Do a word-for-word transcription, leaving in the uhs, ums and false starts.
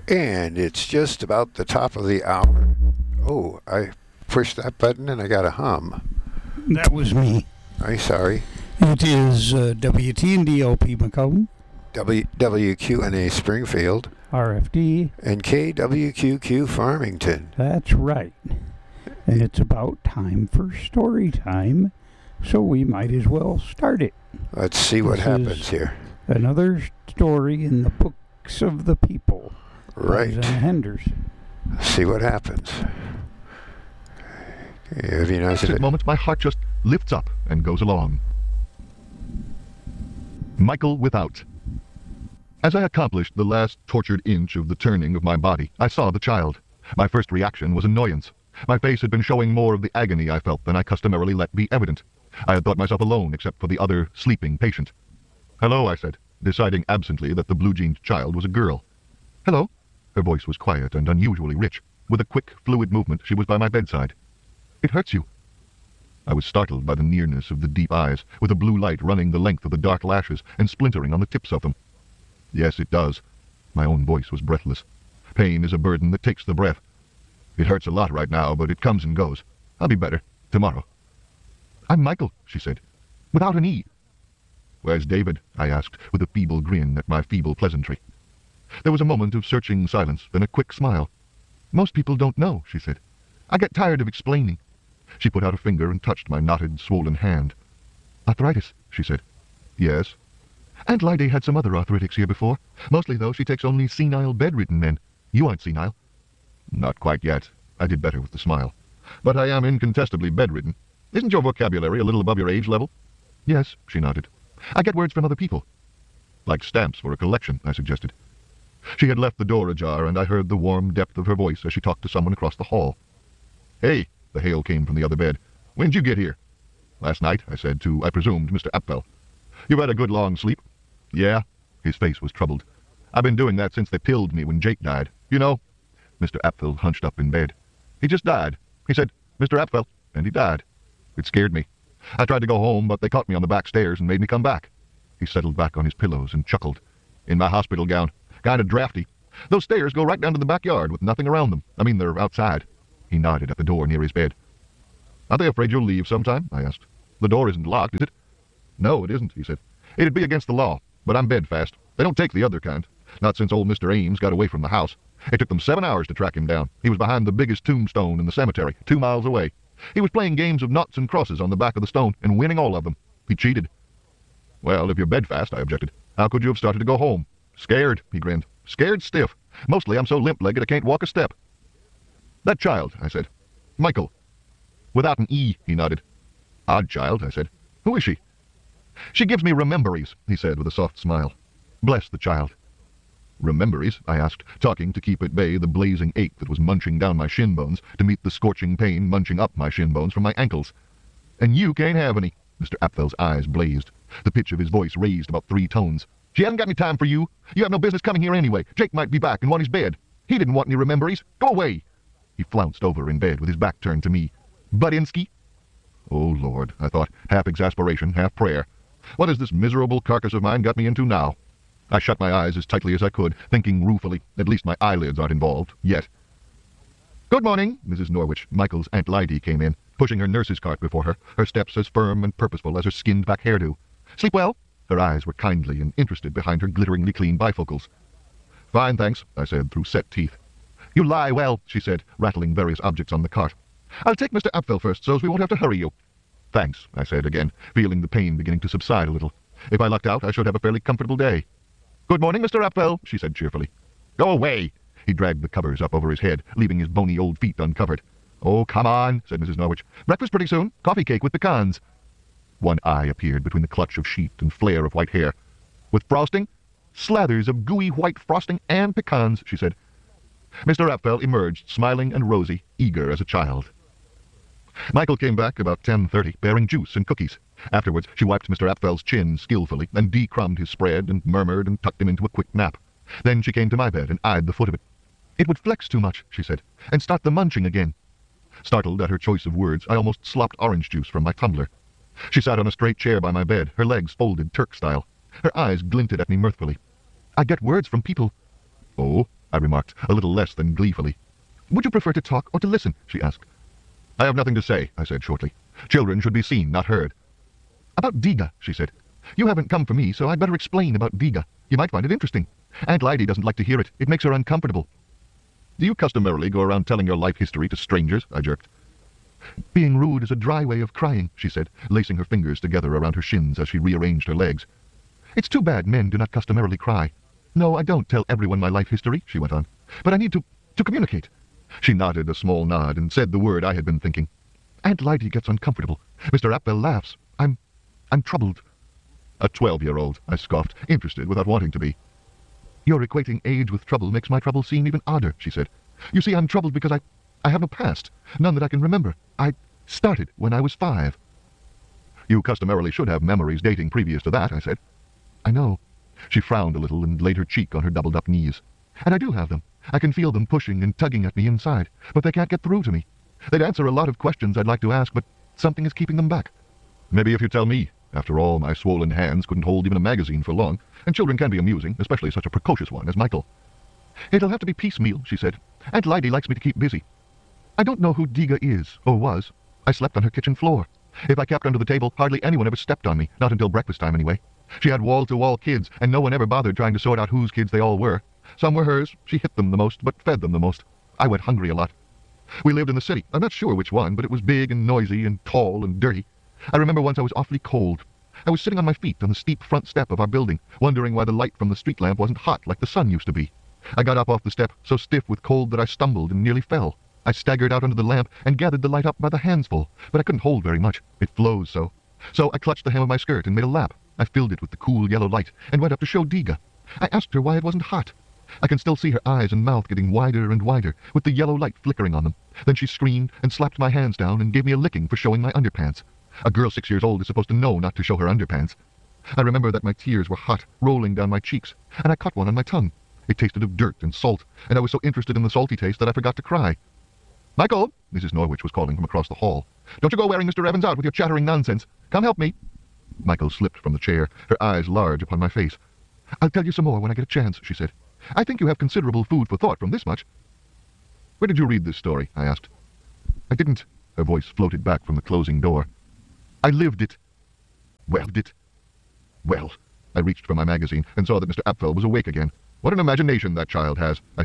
And it's just about the top of the hour. Oh, I pushed that button and I got a hum. That was me. I'm sorry. It is uh, W T N D L P McComb, W WQNA Springfield, R F D, and K W Q Q Farmington. That's right. And it's about time for story time, so we might as well start it. Let's see what This happens is here. Another story in the books of the people. Right. Susanna Henders. See what happens. Have you noticed At it? that moment, my heart just lifts up and goes along. Michael Without. As I accomplished the last tortured inch of the turning of my body, I saw the child. My first reaction was annoyance. My face had been showing more of the agony I felt than I customarily let be evident. I had thought myself alone except for the other sleeping patient. "Hello," I said, deciding absently that the blue-jeaned child was a girl. "Hello." Her voice was quiet and unusually rich. With a quick, fluid movement, she was by my bedside. "It hurts you." I was startled by the nearness of the deep eyes, with a blue light running the length of the dark lashes and splintering on the tips of them. "Yes, it does." My own voice was breathless. Pain is a burden that takes the breath. "It hurts a lot right now, but it comes and goes. I'll be better tomorrow." "I'm Michael," she said, "without an E." "Where's David?" I asked, with a feeble grin at my feeble pleasantry. There was a moment of searching silence, then a quick smile. "Most people don't know," she said. "I get tired of explaining." She put out a finger and touched my knotted, swollen hand. "Arthritis," she said. "Yes." "Aunt Lyde had some other arthritics here before. Mostly, though, she takes only senile, bedridden men. You aren't senile." "Not quite yet." I did better with the smile. "But I am incontestably bedridden. Isn't your vocabulary a little above your age level?" "Yes," she nodded. "I get words from other people." "Like stamps for a collection," I suggested. She had left the door ajar, and I heard the warm depth of her voice as she talked to someone across the hall. "Hey," the hail came from the other bed. "When'd you get here?" "Last night," I said to, I presumed, Mister Apfel. "You've had a good long sleep?" "Yeah." His face was troubled. "I've been doing that since they pilled me when Jake died. You know?" Mister Apfel hunched up in bed. "He just died. He said, 'Mister Apfel,' and he died. It scared me. I tried to go home, but they caught me on the back stairs and made me come back." He settled back on his pillows and chuckled. "In my hospital gown. Kind of drafty. Those stairs go right down to the backyard with nothing around them. I mean, they're outside." He nodded at the door near his bed. "Aren't they afraid you'll leave sometime?" I asked. "The door isn't locked, is it?" "No, it isn't," he said. "It'd be against the law, but I'm bedfast. They don't take the other kind. Not since old Mister Ames got away from the house. It took them seven hours to track him down. He was behind the biggest tombstone in the cemetery, two miles away. He was playing games of noughts and crosses on the back of the stone and winning all of them. He cheated." "Well, if you're bedfast," I objected, "how could you have started to go home?" "Scared," he grinned. "Scared stiff. Mostly I'm so limp-legged I can't walk a step." "That child," I said. "Michael." "Without an E," he nodded. "Odd child," I said. "Who is she?" "She gives me rememberies," he said with a soft smile. "Bless the child." "Rememberies?" I asked, talking to keep at bay the blazing ache that was munching down my shin bones to meet the scorching pain munching up my shin bones from my ankles. "And you can't have any." Mister Apfel's eyes blazed. The pitch of his voice raised about three tones. "She hasn't got any time for you. You have no business coming here anyway. Jake might be back and want his bed. He didn't want any rememberies. Go away." He flounced over in bed with his back turned to me. "Budinsky." Oh, Lord, I thought, half exasperation, half prayer. What has this miserable carcass of mine got me into now? I shut my eyes as tightly as I could, thinking ruefully, at least my eyelids aren't involved, yet. "Good morning," Missus Norwich, Michael's Aunt Lyde, came in, pushing her nurse's cart before her, her steps as firm and purposeful as her skinned-back hairdo. "Sleep well?" Her eyes were kindly and interested behind her glitteringly clean bifocals. "Fine, thanks," I said through set teeth. "You lie well," she said, rattling various objects on the cart. "I'll take Mister Apfel first, so's we won't have to hurry you." "Thanks," I said again, feeling the pain beginning to subside a little. If I lucked out, I should have a fairly comfortable day. "Good morning, Mister Apfel," she said cheerfully. "Go away." He dragged the covers up over his head, leaving his bony old feet uncovered. "Oh, come on," said Missus Norwich. "Breakfast pretty soon. Coffee cake with pecans." One eye appeared between the clutch of sheet and flare of white hair. "With frosting?" "Slathers of gooey white frosting and pecans," she said. Mister Apfel emerged, smiling and rosy, eager as a child. Michael came back about ten thirty, bearing juice and cookies. Afterwards, she wiped Mister Apfel's chin skillfully and decrumbed his spread and murmured and tucked him into a quick nap. Then she came to my bed and eyed the foot of it. "It would flex too much," she said, "and start the munching again." Startled at her choice of words, I almost slopped orange juice from my tumbler. She sat on a straight chair by my bed, her legs folded Turk style. Her eyes glinted at me mirthfully. "I get words from people." "Oh?" I remarked, a little less than gleefully. Would you prefer to talk or to listen? She asked. I have nothing to say, I said shortly. Children should be seen, not heard. About Diga, she said. You haven't come for me, so I'd better explain about Diga. You might find it interesting. Aunt Lydy doesn't like to hear it. It makes her uncomfortable. Do you customarily go around telling your life history to strangers? I jerked. Being rude is a dry way of crying, she said, lacing her fingers together around her shins as she rearranged her legs. It's too bad men do not customarily cry. No, I don't tell everyone my life history, she went on. But I need to, to communicate. She nodded a small nod and said the word I had been thinking. Aunt Lydy gets uncomfortable. Mister Appel laughs. I'm, I'm troubled. A twelve-year-old, I scoffed, interested without wanting to be. Your equating age with trouble makes my trouble seem even odder, she said. You see, I'm troubled because I, I have no past, none that I can remember. I started when I was five. You customarily should have memories dating previous to that, I said. I know. She frowned a little and laid her cheek on her doubled-up knees. And I do have them. I can feel them pushing and tugging at me inside, but they can't get through to me. They'd answer a lot of questions I'd like to ask, but something is keeping them back. Maybe if you tell me. After all, my swollen hands couldn't hold even a magazine for long, and children can be amusing, especially such a precocious one as Michael. It'll have to be piecemeal, she said. Aunt Lydy likes me to keep busy. I don't know who Diga is, or was. I slept on her kitchen floor. If I kept under the table, hardly anyone ever stepped on me, not until breakfast time anyway. She had wall-to-wall kids, and no one ever bothered trying to sort out whose kids they all were. Some were hers. She hit them the most, but fed them the most. I went hungry a lot. We lived in the city. I'm not sure which one, but it was big and noisy and tall and dirty. I remember once I was awfully cold. I was sitting on my feet on the steep front step of our building, wondering why the light from the street lamp wasn't hot like the sun used to be. I got up off the step, so stiff with cold that I stumbled and nearly fell. I staggered out under the lamp and gathered the light up by the handsful, but I couldn't hold very much. It flows so. So I clutched the hem of my skirt and made a lap. I filled it with the cool yellow light and went up to show Diga. I asked her why it wasn't hot. I can still see her eyes and mouth getting wider and wider, with the yellow light flickering on them. Then she screamed and slapped my hands down and gave me a licking for showing my underpants. A girl six years old is supposed to know not to show her underpants. I remember that my tears were hot, rolling down my cheeks, and I caught one on my tongue. It tasted of dirt and salt, and I was so interested in the salty taste that I forgot to cry. Michael, Missus Norwich was calling from across the hall. Don't you go wearing Mister Evans out with your chattering nonsense. Come help me. Michael slipped from the chair, her eyes large upon my face. I'll tell you some more when I get a chance, she said. I think you have considerable food for thought from this much. Where did you read this story? I asked. I didn't. Her voice floated back from the closing door. I lived it. Well, it. Well, I reached for my magazine and saw that Mister Apfel was awake again. What an imagination that child has, I